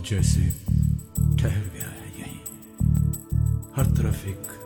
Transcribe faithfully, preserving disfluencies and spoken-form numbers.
जैसे ठहर गया है यहीं, हर तरफ एक